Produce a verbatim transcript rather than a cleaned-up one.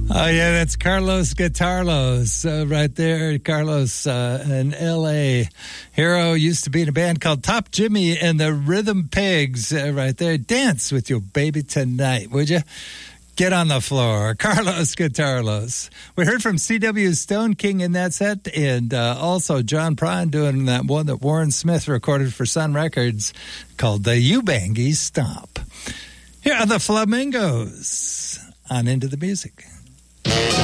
Oh, yeah, that's Carlos Guitarlos uh, right there. Carlos uh, in L A Hero used to be in a band called Top Jimmy and the Rhythm Pigs uh, right there. Dance with your baby tonight, would you? Get on the floor. Carlos Guitarlos. We heard from C W Stone King in that set, and uh, also John Prine doing that one that Warren Smith recorded for Sun Records called the Ubangi Stomp. Here are the Flamingos on Into the Music.